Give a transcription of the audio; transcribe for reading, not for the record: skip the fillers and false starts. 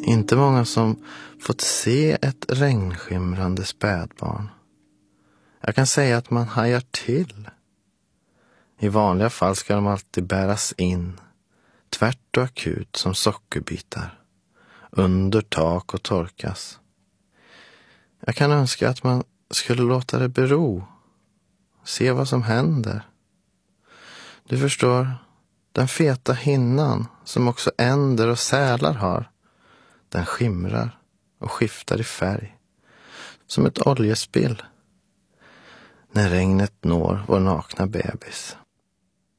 Inte många som fått se ett regnskimrande spädbarn. Jag kan säga att man hajar till. I vanliga fall ska de alltid bäras in, tvärt och akut som sockerbitar, under tak och torkas. Jag kan önska att man skulle låta det bero, se vad som händer. Du förstår, den feta hinnan som också änder och sälar har, den skimrar och skiftar i färg, som ett oljespill, när regnet når vår nakna bebis.